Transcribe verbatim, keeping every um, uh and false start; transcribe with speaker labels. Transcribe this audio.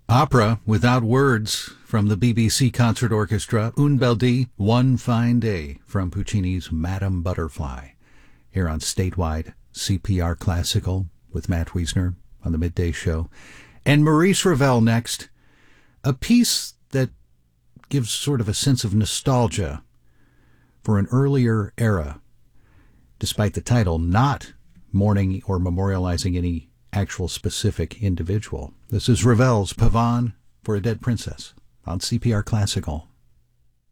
Speaker 1: Opera without words from the B B C Concert Orchestra, Un bel dì, One Fine Day, from Puccini's Madame Butterfly, here on statewide C P R Classical with Matt Wiesner on the Midday Show. And Maurice Ravel next, a piece that gives sort of a sense of nostalgia for an earlier era, despite the title not mourning or memorializing any actual specific individual. This is Ravel's Pavane for a Dead Princess on C P R Classical.